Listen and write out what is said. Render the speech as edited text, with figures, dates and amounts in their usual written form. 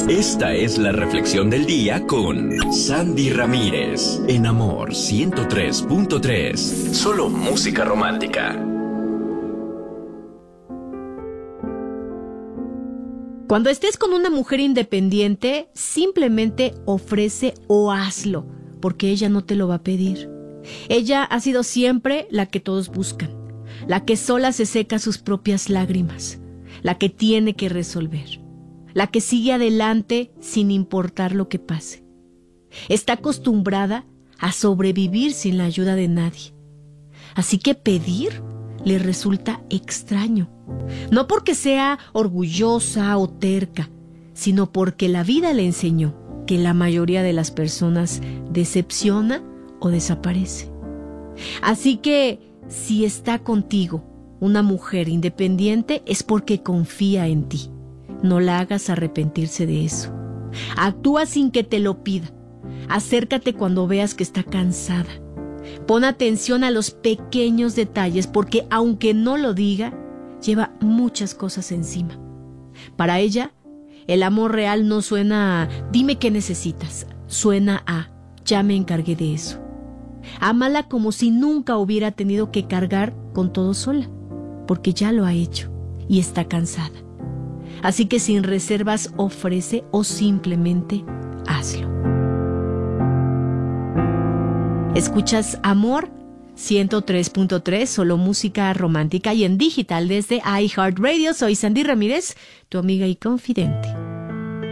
Esta es la reflexión del día con Sandy Ramírez en Amor 103.3. Solo música romántica. Cuando estés con una mujer independiente, simplemente ofrece o hazlo, porque ella no te lo va a pedir. Ella ha sido siempre la que todos buscan, la que sola se seca sus propias lágrimas, la que tiene que resolver, la que sigue adelante sin importar lo que pase. Está acostumbrada a sobrevivir sin la ayuda de nadie. Así que pedir le resulta extraño. No porque sea orgullosa o terca, sino porque la vida le enseñó que la mayoría de las personas decepciona o desaparece. Así que, si está contigo una mujer independiente, es porque confía en ti. No la hagas arrepentirse de eso. Actúa sin que te lo pida. Acércate cuando veas que está cansada. Pon atención a los pequeños detalles porque, aunque no lo diga, lleva muchas cosas encima. Para ella, el amor real no suena a "dime qué necesitas", suena a "ya me encargué de eso". Ámala como si nunca hubiera tenido que cargar con todo sola, porque ya lo ha hecho y está cansada. Así que sin reservas ofrece o simplemente hazlo. Escuchas Amor 103.3, solo música romántica y en digital desde iHeartRadio. Soy Sandy Ramírez, tu amiga y confidente.